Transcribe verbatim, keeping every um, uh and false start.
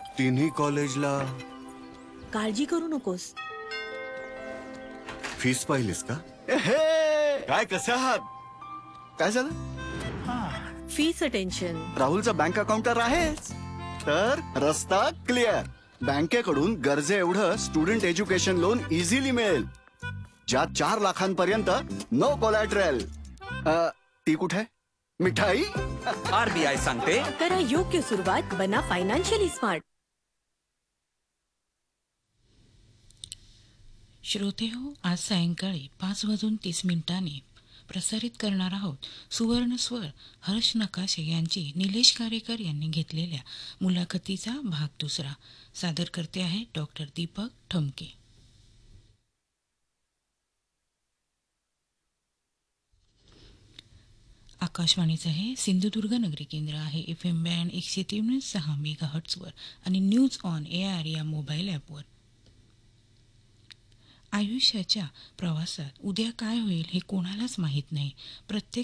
तिन्ही कॉलेजला काळजी करू नकोस. फीस पाहिलीस का? हे काय कसे आहात? काय झालं? फीचं टेन्शन. राहुलचा बँक अकाउंट तर आहेच, तर रस्ता क्लिअर. बँकेकडून गरजे एवढं स्टुडंट एज्युकेशन लोन इझिली मिळेल, ज्यात चार लाखांपर्यंत नो कोलॅटरल. ती कुठे मिठाई? आरबीआय सांगते, करा योग्य सुरुवात, बना फायनान्शियली स्मार्ट. श्रोते हो, आज सायंकाळी पाच वाजून तीस मिनिटांनी प्रसारित करणार आहोत सुवर्ण स्वर हर्ष नकाशे यांची निलेश कारेकर यांनी घेतलेल्या मुलाखतीचा भाग दुसरा. सादर करते आहे डॉक्टर दीपक ठमके. आकाशवाणीचं हे सिंधुदुर्ग नगरी केंद्र आहे. एफ एम बँड एकशे तीन सहा मेगा हर्ट्सवर आणि न्यूज ऑन ए आर या मोबाईल ॲपवर. आयुष्याच्या प्रवासात उद्या काय होईल हे कोणालाच माहीत नाही. प्रत्येक